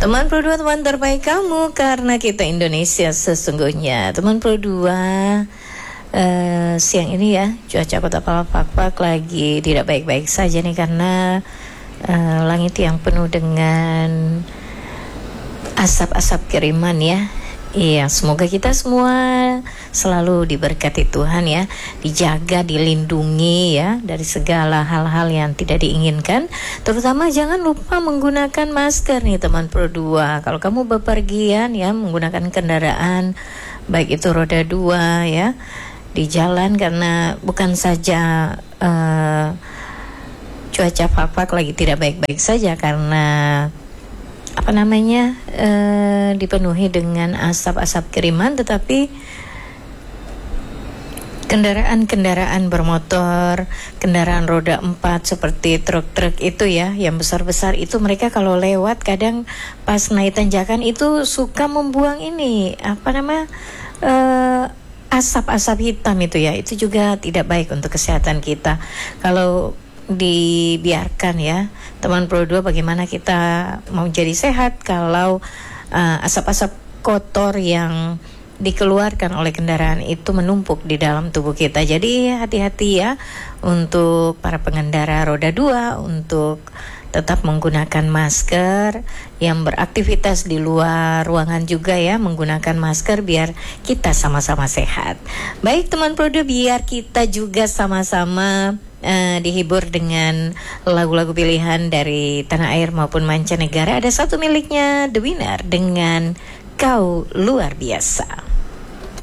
Teman Pro 2, teman terbaik kamu, karena kita Indonesia sesungguhnya. Teman Pro 2, siang ini ya, cuaca Kota Palapakpak lagi tidak baik-baik saja nih, karena langit yang penuh dengan asap-asap kiriman ya. Iya, semoga kita semua selalu diberkati Tuhan ya, dijaga, dilindungi ya dari segala hal-hal yang tidak diinginkan. Terutama jangan lupa menggunakan masker nih teman Pro 2. Kalau kamu bepergian ya, menggunakan kendaraan baik itu roda 2 ya di jalan, karena bukan saja cuaca Pakpak lagi tidak baik-baik saja karena dipenuhi dengan asap-asap kiriman, tetapi kendaraan-kendaraan bermotor, kendaraan roda 4 seperti truk-truk itu ya, yang besar-besar itu, mereka kalau lewat kadang pas naik tanjakan itu suka membuang ini asap-asap hitam itu ya. Itu juga tidak baik untuk kesehatan kita. Kalau dibiarkan ya teman Pro 2, bagaimana kita mau jadi sehat kalau asap-asap kotor yang dikeluarkan oleh kendaraan itu menumpuk di dalam tubuh kita. Jadi hati-hati ya untuk para pengendara roda 2 untuk tetap menggunakan masker, yang beraktivitas di luar ruangan juga ya menggunakan masker biar kita sama-sama sehat. Baik teman Pro 2, biar kita juga sama-sama dihibur dengan lagu-lagu pilihan dari tanah air maupun mancanegara. Ada satu miliknya The Winner dengan Kau Luar Biasa.